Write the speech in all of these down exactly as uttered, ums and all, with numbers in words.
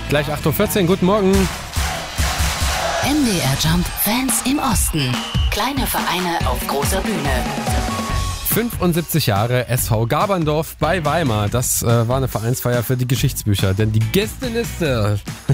Gleich acht Uhr vierzehn, guten Morgen. M D R Jump Fans im Osten. Kleine Vereine auf großer Bühne. fünfundsiebzig Jahre S V Gaberndorf bei Weimar. Das äh, war eine Vereinsfeier für die Geschichtsbücher, denn die Gästeliste,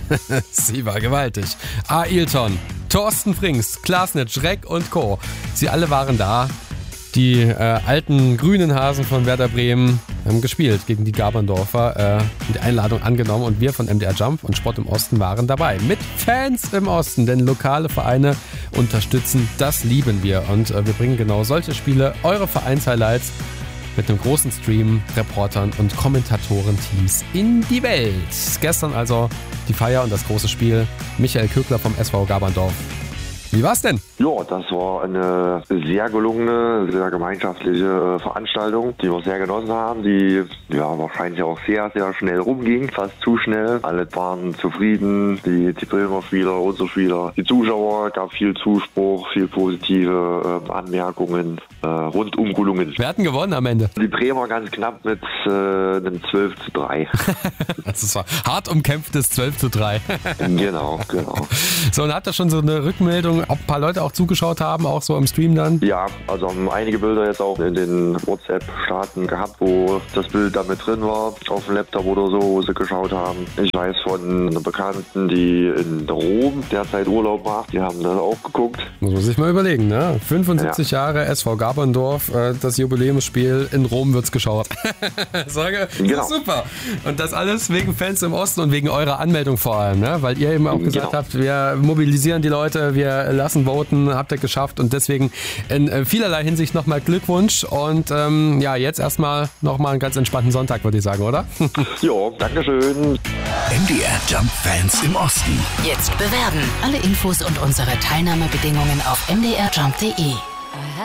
sie war gewaltig. Ailton, Thorsten Frings, Klasnitz, Schreck und Co. Sie alle waren da. Die äh, alten grünen Hasen von Werder Bremen haben gespielt gegen die Gaberndorfer, äh, die Einladung angenommen und wir von M D R Jump und Sport im Osten waren dabei. Mit Fans im Osten, denn lokale Vereine unterstützen, das lieben wir. Und äh, wir bringen genau solche Spiele, eure Vereinshighlights mit einem großen Stream, Reportern und Kommentatorenteams in die Welt. Gestern also die Feier und das große Spiel. Michael Kögler vom S V Gaberndorf. Wie war's denn? Ja, das war eine sehr gelungene, sehr gemeinschaftliche Veranstaltung, die wir sehr genossen haben, die ja wahrscheinlich auch sehr, sehr schnell rumging, fast zu schnell. Alle waren zufrieden, die, die Bremer Spieler, unsere Spieler, die Zuschauer, gab viel Zuspruch, viel positive äh, Anmerkungen, äh, rundum gelungen. Wir hatten gewonnen am Ende. Die Bremer ganz knapp mit äh, einem zwölf zu drei. Das war hart umkämpftes zwölf zu drei. Genau, genau. So, und habt ihr schon so eine Rückmeldung, ob ein paar Leute auch zugeschaut haben, auch so im Stream dann? Ja, also haben einige Bilder jetzt auch in den WhatsApp-Staaten gehabt, wo das Bild da mit drin war, auf dem Laptop oder so, wo sie geschaut haben. Ich weiß von einer Bekannten, die in Rom derzeit Urlaub macht, die haben das auch geguckt. Muss man sich mal überlegen, ne? fünfundsiebzig ja. Jahre S V Gaberndorf, das Jubiläumsspiel, in Rom wird's geschaut. Sage, das genau. Ist super. Und das alles wegen Fans im Osten und wegen eurer Anmeldung vor allem, ne? Weil ihr eben auch gesagt genau. habt, wir mobilisieren die Leute, wir lassen voten, habt ihr geschafft und deswegen in vielerlei Hinsicht nochmal Glückwunsch und ähm, ja, jetzt erstmal nochmal einen ganz entspannten Sonntag, würde ich sagen, oder? Ja, dankeschön. M D R Jump Fans im Osten. Jetzt bewerben. Alle Infos und unsere Teilnahmebedingungen auf m d r jump punkt d e.